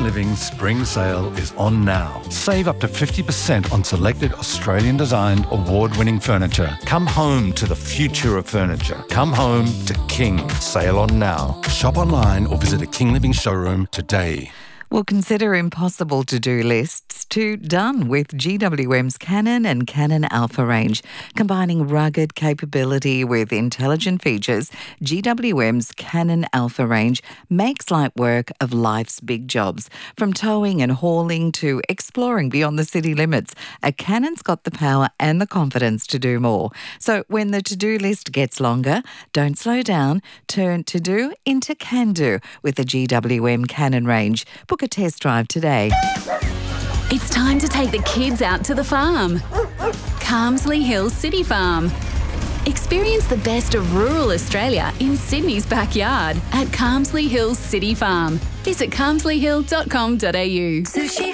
King Living Spring Sale is on now. Save up to 50% on selected Australian-designed, award-winning furniture. Come home to the future of furniture. Come home to King. Sale on now. Shop online or visit a King Living showroom today. We'll consider impossible to-do lists to done with GWM's Canon and Canon Alpha range. Combining rugged capability with intelligent features, GWM's Canon Alpha range makes light work of life's big jobs. From towing and hauling to exploring beyond the city limits, a Canon's got the power and the confidence to do more. So when the to-do list gets longer, don't slow down. Turn to-do into can-do with the GWM Canon range. Book a test drive today. It's time to take the kids out to the farm. Carmsley Hills City Farm. Experience the best of rural Australia in Sydney's backyard at Carmsley Hills City Farm. Visit carmsleyhill.com.au.